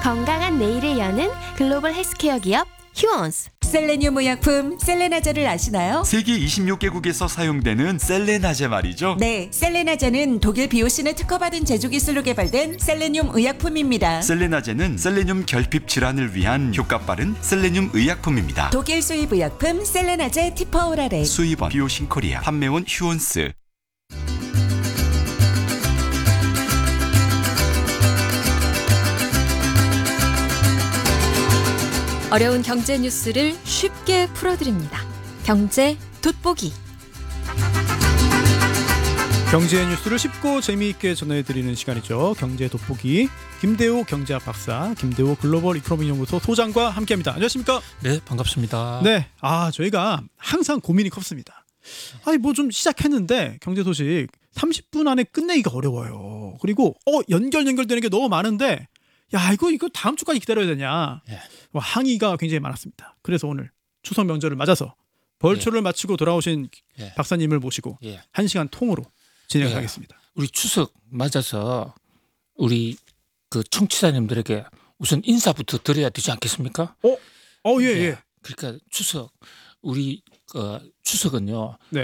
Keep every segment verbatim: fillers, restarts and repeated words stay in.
건강한 내일을 여는 글로벌 헬스케어 기업 휴원스. 셀레늄 의약품 셀레나제를 아시나요? 세계 이십육 개국에서 사용되는 셀레나제 말이죠. 네, 셀레나제는 독일 비오신에 특허받은 제조 기술로 개발된 셀레늄 의약품입니다. 셀레나제는 셀레늄 결핍 질환을 위한 효과 빠른 셀레늄 의약품입니다. 독일 수입 의약품 셀레나제 티퍼오랄액. 수입원 비오신 코리아, 판매원 휴원스. 어려운 경제 뉴스를 쉽게 풀어드립니다. 경제 돋보기. 경제 뉴스를 쉽고 재미있게 전해드리는 시간이죠. 경제 돋보기. 김대호 경제학 박사, 김대호 글로벌 이코노미 연구소 소장과 함께합니다. 안녕하십니까? 네, 반갑습니다. 네, 아 저희가 항상 고민이 컸습니다. 아니 뭐 좀 시작했는데 경제 소식 삼십 분 안에 끝내기가 어려워요. 그리고 어 연결 연결되는 게 너무 많은데 야 이거 이거 다음 주까지 기다려야 되냐. 예. 항의가 굉장히 많았습니다. 그래서 오늘 추석 명절을 맞아서 벌초를 예. 마치고 돌아오신 예. 박사님을 모시고 예. 한 시간 통으로 진행하겠습니다. 예. 우리 추석 맞아서 우리 그 청취자님들에게 우선 인사부터 드려야 되지 않겠습니까? 어, 어, 예, 예. 예. 그러니까 추석 우리 어, 추석은요. 네.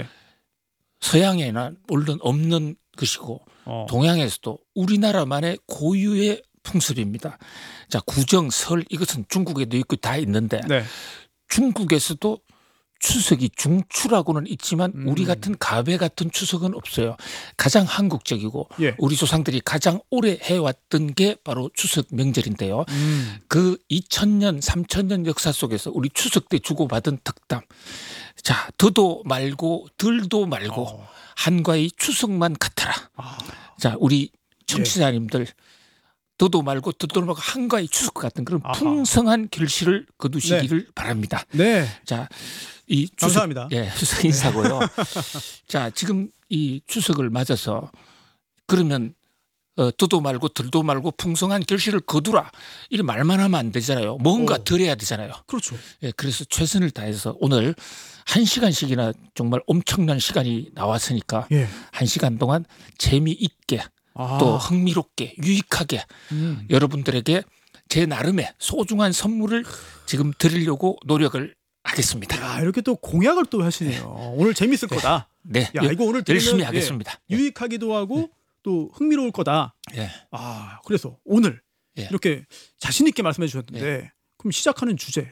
서양에는 물론 없는 것이고 어. 동양에서도 우리나라만의 고유의 풍습입니다. 자, 구정, 설 이것은 중국에도 있고 다 있는데 네. 중국에서도 추석이 중추라고는 있지만 음. 우리 같은 가배 같은 추석은 없어요. 가장 한국적이고 예. 우리 조상들이 가장 오래 해왔던 게 바로 추석 명절인데요. 음. 그 이천 년, 삼천 년 역사 속에서 우리 추석 때 주고받은 덕담. 자, 더도 말고 덜도 말고 어. 한과의 추석만 같아라. 아. 자, 우리 청취자님들 더도 말고 덜도 말고 한과의 추석 같은 그런 아하. 풍성한 결실을 거두시기를 바랍니다. 네. 자, 이 추석, 감사합니다. 예, 추석 인사고요. 자, 지금 이 추석을 맞아서 그러면 어, 더도 말고 덜도 말고 풍성한 결실을 거두라 이런 말만 하면 안 되잖아요. 뭔가 오. 덜 해야 되잖아요. 그렇죠. 예, 그래서 최선을 다해서 오늘 한 시간씩이나 정말 엄청난 시간이 나왔으니까 예. 한 시간 동안 재미있게 아. 또 흥미롭게 유익하게 음. 여러분들에게 제 나름의 소중한 선물을 지금 드리려고 노력을 하겠습니다. 야, 이렇게 또 공약을 또 하시네요. 오늘 재밌을 거다. 네, 야, 이거 오늘 들으면, 열심히 예, 하겠습니다. 유익하기도 하고 또 흥미로울 거다. 예. 아, 그래서 오늘 예. 이렇게 자신 있게 말씀해 주셨는데 그럼 시작하는 주제